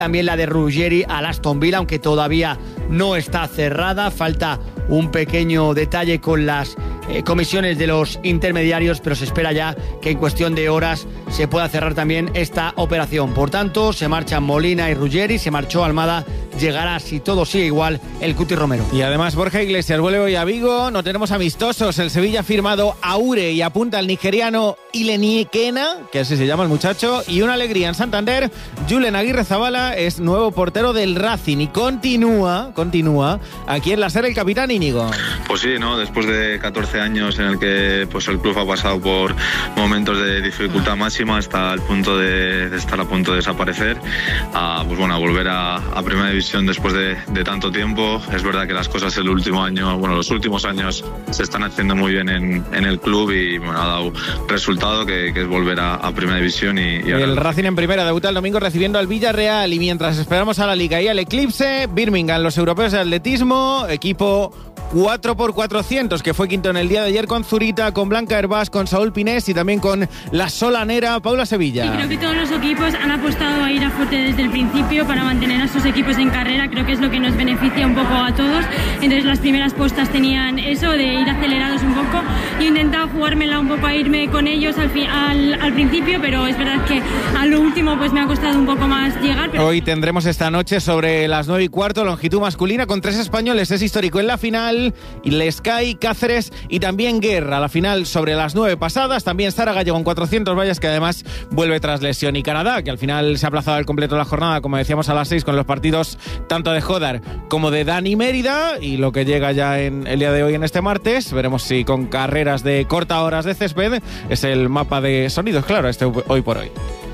También la de Ruggeri al Aston Villa, aunque todavía no está cerrada. Falta un pequeño detalle con las comisiones de los intermediarios, pero se espera ya que en cuestión de horas se pueda cerrar también esta operación. Por tanto, se marchan Molina y Ruggeri, se marchó Almada, llegará, si todo sigue igual, el Cuti Romero. Y además Borja Iglesias vuelve hoy a Vigo, no tenemos amistosos, el Sevilla ha firmado a Aure y apunta al nigeriano Ileniekena, que así se llama el muchacho, y una alegría en Santander, Julen Aguirrezabala es nuevo portero del Racing y continúa aquí en la SER el capitán Íñigo. Pues sí, ¿no? Después de 14 años en el que pues el club ha pasado por momentos de dificultad máxima hasta el punto de estar a punto de desaparecer, pues bueno, a volver a primera división después de tanto tiempo. Es verdad que las cosas el último año, bueno, los últimos años se están haciendo muy bien en el club y bueno, ha dado resultado que es volver a primera división y el Racing en primera debuta el domingo recibiendo al Villarreal y mientras esperamos a la Liga y al Eclipse, Birmingham, los europeos de atletismo, equipo 4x400 que fue quinto en el día de ayer con Zurita, con Blanca Hervás, con Saúl Pinés y también con la solanera Paula Sevilla. Y creo que todos los equipos han apostado a ir a fuerte desde el principio para mantener a sus equipos en carrera, creo que es lo que nos beneficia un poco a todos. Entonces las primeras postas tenían eso de ir acelerados un poco. Yo he intentado jugármela un poco a irme con ellos al principio, pero es verdad que a lo último pues me ha costado un poco más llegar. Hoy tendremos esta noche sobre las 9:15 longitud masculina con 3 españoles, es histórico en la final, y Lescay, Cáceres y también Guerra. La final sobre las 9 pasadas, también Sara Gallego en 400 vallas que además vuelve tras lesión, y Canadá que al final se ha aplazado al completo la jornada, como decíamos, a las 6 con los partidos tanto de Jodar como de Dani Mérida, y lo que llega ya en el día de hoy en este martes, veremos si con carreras de corta horas de césped es el mapa de sonidos, claro, este hoy por hoy.